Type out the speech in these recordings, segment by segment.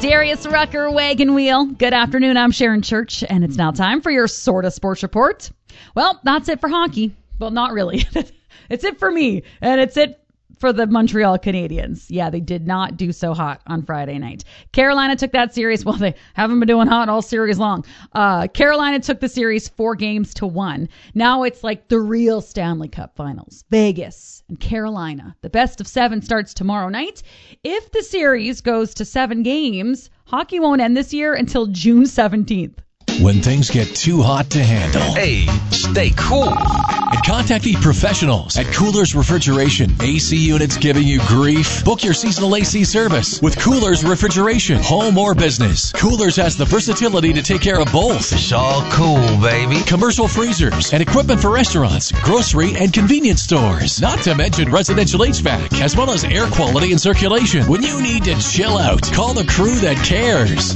Darius Rucker, Wagon Wheel. Good afternoon, I'm Sharon Church, and it's now time for your Sorta Sports Report. Well, that's it for hockey. Well, not really. It's it for me, and it's it for the Montreal Canadiens. Yeah, they did not do so hot on Friday night. Carolina took that series. Well, they haven't been doing hot all series long. Carolina took the series 4-1. Now it's like the real Stanley Cup Finals. Vegas and Carolina. The best of 7 starts tomorrow night. If the series goes to 7 games, hockey won't end this year until June 17th. When things get too hot to handle. Hey, stay cool. And contact the professionals at Coolers Refrigeration. AC units giving you grief? Book your seasonal AC service with Coolers Refrigeration. Home or business, Coolers has the versatility to take care of both. It's all cool, baby. Commercial freezers and equipment for restaurants, grocery, and convenience stores. Not to mention residential HVAC, as well as air quality and circulation. When you need to chill out, call the crew that cares.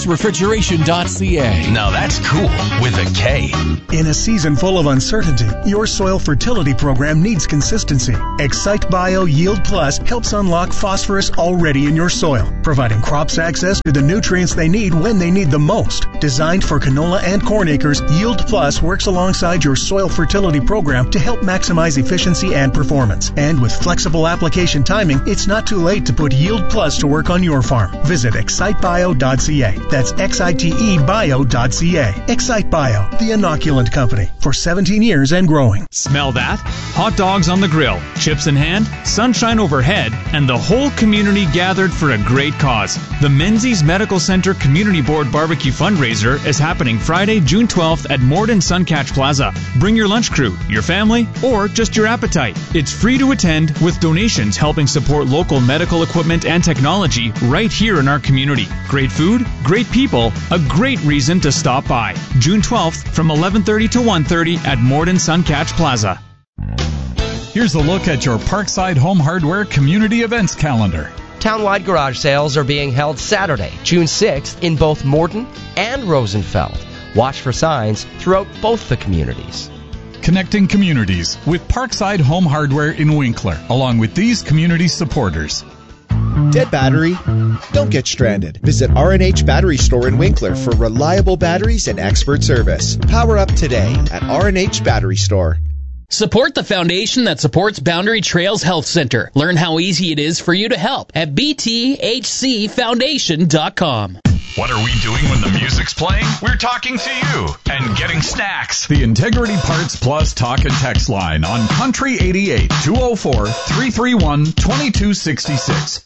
CoolersRefrigeration.ca. Now that's cool with a K. In a season full of uncertainty, your soil fertility program needs consistency. Excite Bio Yield Plus helps unlock phosphorus already in your soil, providing crops access to the nutrients they need when they need them most. Designed for canola and corn acres, Yield Plus works alongside your soil fertility program to help maximize efficiency and performance. And with flexible application timing, it's not too late to put Yield Plus to work on your farm. Visit excitebio.ca. That's XITEbio.ca. Excite Bio, the inoculant company, for 17 years and growing. Smell that? Hot dogs on the grill, chips in hand, sunshine overhead, and the whole community gathered for a great cause. The Menzies Medical Center Community Board Barbecue Fundraiser is happening Friday, June 12th at Morden Suncatch Plaza. Bring your lunch crew, your family, or just your appetite. It's free to attend, with donations helping support local medical equipment and technology right here in our community. Great food, great people, a great reason to stop by. June 12th from 11:30 to 1:30 at Morden Suncatch Plaza. Here's a look at your Parkside Home Hardware community events calendar. Townwide garage sales are being held Saturday, June 6th in both Morden and Rosenfeld. Watch for signs throughout both the communities. Connecting communities with Parkside Home Hardware in Winkler, along with these community supporters. Dead battery? Don't get stranded. Visit R&H Battery Store in Winkler for reliable batteries and expert service. Power up today at R&H Battery Store. Support the foundation that supports Boundary Trails Health Center. Learn how easy it is for you to help at bthcfoundation.com. What are we doing when the music's playing? We're talking to you and getting snacks. The Integrity Parts Plus talk and text line on Country 88 204-331-2266.